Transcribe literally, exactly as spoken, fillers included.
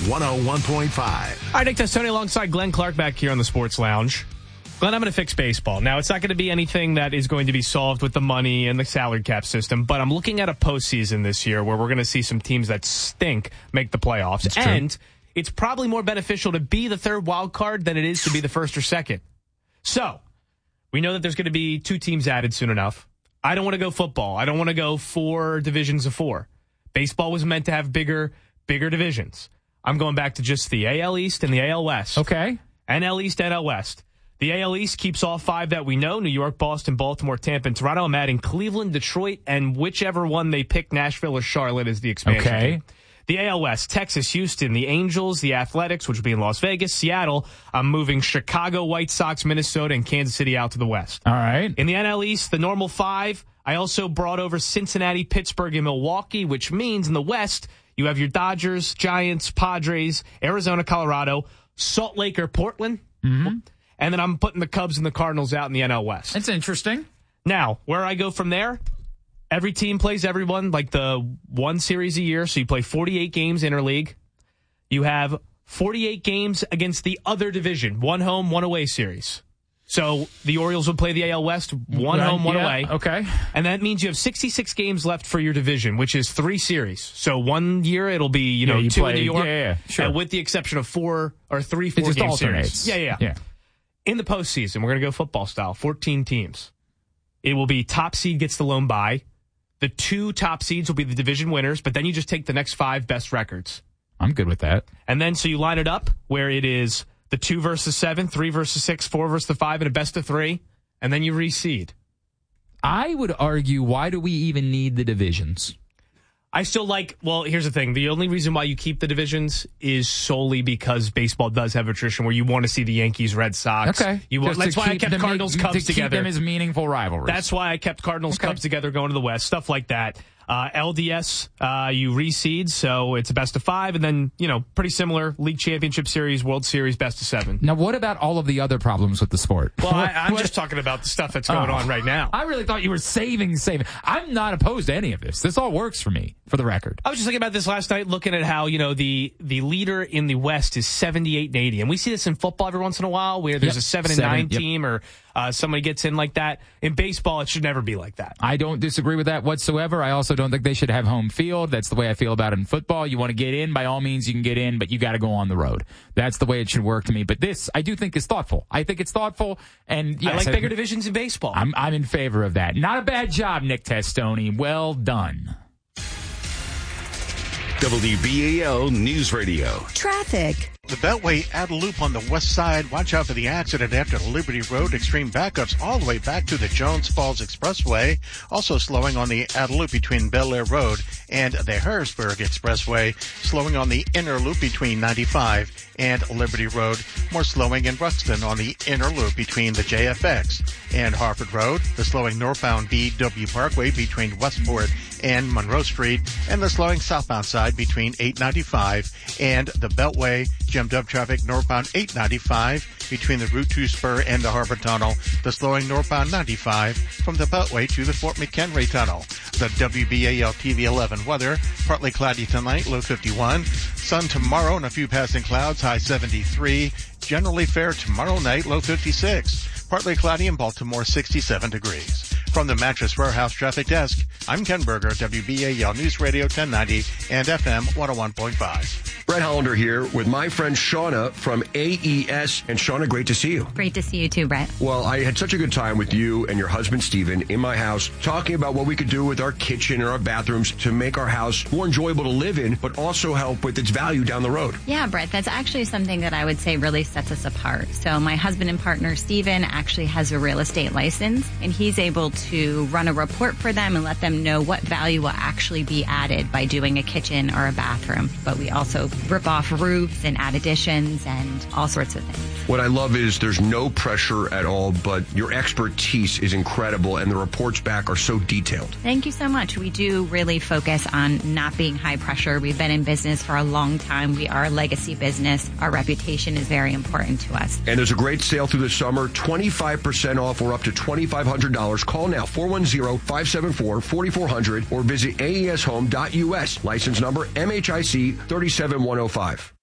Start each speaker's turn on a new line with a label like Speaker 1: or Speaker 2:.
Speaker 1: one oh one point five.
Speaker 2: All right, Nick Testoni alongside Glenn Clark back here on the Sports Lounge. Glenn, I'm going to fix baseball. Now, it's not going to be anything that is going to be solved with the money and the salary cap system, but I'm looking at a postseason this year where we're going to see some teams that stink make the playoffs.
Speaker 3: That's
Speaker 2: and
Speaker 3: true.
Speaker 2: It's probably more beneficial to be the third wild card than it is to be the first or second. So, we know that there's going to be two teams added soon enough. I don't want to go football. I don't want to go four divisions of four. Baseball was meant to have bigger, bigger divisions. I'm going back to just the A L East and the A L West.
Speaker 3: Okay.
Speaker 2: N L East, N L West. The A L East keeps all five that we know, New York, Boston, Baltimore, Tampa, and Toronto. I'm adding Cleveland, Detroit, and whichever one they pick, Nashville or Charlotte, is the expansion
Speaker 3: Okay.
Speaker 2: team. The A L West, Texas, Houston, the Angels, the Athletics, which will be in Las Vegas, Seattle. I'm moving Chicago, White Sox, Minnesota, and Kansas City out to the West.
Speaker 3: All right.
Speaker 2: In the N L East, the normal five, I also brought over Cincinnati, Pittsburgh, and Milwaukee, which means in the West, you have your Dodgers, Giants, Padres, Arizona, Colorado, Salt Lake or Portland.
Speaker 3: Mm-hmm.
Speaker 2: And then I'm putting the Cubs and the Cardinals out in the N L West.
Speaker 3: That's interesting.
Speaker 2: Now, where I go from there, every team plays everyone like the one series a year. So you play forty-eight games interleague. You have forty-eight games against the other division, one home, one away series. So the Orioles will play the A L West, one
Speaker 3: Right,
Speaker 2: home, one
Speaker 3: yeah,
Speaker 2: away.
Speaker 3: Okay.
Speaker 2: And that means you have sixty-six games left for your division, which is three series. So one year it'll be, you know,
Speaker 3: Yeah, you
Speaker 2: two
Speaker 3: play-
Speaker 2: in New York.
Speaker 3: yeah, yeah, sure.
Speaker 2: And with the exception of four or three,
Speaker 3: It
Speaker 2: four
Speaker 3: just
Speaker 2: game
Speaker 3: alternates.
Speaker 2: series. Yeah, yeah,
Speaker 3: Yeah.
Speaker 2: In the postseason, we're going to go football style, fourteen teams. It will be top seed gets the lone bye. The two top seeds will be the division winners, but then you just take the next five best records.
Speaker 3: I'm good with that.
Speaker 2: And then so you line it up where it is the two versus seven, three versus six, four versus the five, and a best of three, and then you reseed.
Speaker 3: I would argue, why do we even need the divisions?
Speaker 2: I still like, well, here's the thing. The only reason why you keep the divisions is solely because baseball does have a tradition where you want to see the Yankees, Red Sox.
Speaker 3: Okay.
Speaker 2: You want,
Speaker 3: Just
Speaker 2: that's
Speaker 3: to
Speaker 2: why I
Speaker 3: keep
Speaker 2: kept
Speaker 3: them-
Speaker 2: Cardinals,
Speaker 3: to
Speaker 2: Cubs
Speaker 3: keep
Speaker 2: together.
Speaker 3: them as meaningful rivalries.
Speaker 2: That's why I kept Cardinals,
Speaker 3: Okay.
Speaker 2: Cubs together going to the West, stuff like that. Uh, L D S, uh, you reseed, so it's a best of five, and then, you know, pretty similar league championship series, World Series, best of seven.
Speaker 3: Now, what about all of the other problems with the sport?
Speaker 2: Well, I, I'm
Speaker 3: What-
Speaker 2: just talking about the stuff that's going
Speaker 3: Oh.
Speaker 2: on right now.
Speaker 3: I really thought you were saving, saving. I'm not opposed to any of this. This all works for me, for the record.
Speaker 2: I was just thinking about this last night, looking at how, you know, the, the leader in the West is seventy-eight and eighty. And we see this in football every once in a while where there's
Speaker 3: Yep.
Speaker 2: a seven and
Speaker 3: Seven,
Speaker 2: nine
Speaker 3: yep.
Speaker 2: team or uh, somebody gets in like that. In baseball, it should never be like that.
Speaker 3: I don't disagree with that whatsoever. I also don't think they should have home field. That's the way I feel about it in football. You want to get in, by all means, you can get in, but you got to go on the road. That's the way it should work to me. But this, I do think is thoughtful. I think it's thoughtful, and yes,
Speaker 2: I like bigger divisions in baseball.
Speaker 3: I'm I'm in favor of that. Not a bad job, Nick Testoni. Well done.
Speaker 1: W B A L News Radio.
Speaker 4: Traffic.
Speaker 5: The Beltway add a loop on the west side. Watch out for the accident after Liberty Road. Extreme backups all the way back to the Jones Falls Expressway. Also slowing on the add loop between Bel Air Road and the Harrisburg Expressway. Slowing on the inner loop between ninety-five and Liberty Road. More slowing in Ruxton on the inner loop between the J F X and Harvard Road. The slowing northbound B W Parkway between Westport and Monroe Street. And the slowing southbound side between eight ninety-five and the Beltway. Jammed up traffic northbound eight ninety-five between the Route two spur and the Harbor Tunnel. The slowing northbound ninety-five from the Beltway to the Fort McHenry Tunnel. The W B A L T V eleven weather, partly cloudy tonight, low fifty-one. Sun tomorrow and a few passing clouds, high seventy-three. Generally fair tomorrow night, low fifty-six. Partly cloudy in Baltimore, sixty-seven degrees. From the Mattress Warehouse Traffic Desk, I'm Ken Berger, W B A L News Radio ten ninety and F M one oh one point five.
Speaker 6: Brett Hollander here with my friend Shauna from A E S. And Shauna, great to see you.
Speaker 7: Great to see you too, Brett.
Speaker 6: Well, I had such a good time with you and your husband, Steven, in my house, talking about what we could do with our kitchen and our bathrooms to make our house more enjoyable to live in, but also help with its value down the road.
Speaker 7: Yeah, Brett, that's actually something that I would say really sets us apart. So my husband and partner, Steven, actually has a real estate license, and he's able to run a report for them and let them know what value will actually be added by doing a kitchen or a bathroom. But we also rip off roofs and add additions and all sorts of things.
Speaker 6: What I love is there's no pressure at all, but your expertise is incredible, and the reports back are so detailed.
Speaker 7: Thank you so much. We do really focus on not being high pressure. We've been in business for a long time. We are a legacy business. Our reputation is very important to us.
Speaker 6: And there's a great sale through the summer, twenty-five percent off or up to twenty-five hundred dollars. Call now, four one zero, five seven four, four four zero zero or visit A E S home dot U S. License number M H I C three seven one zero five.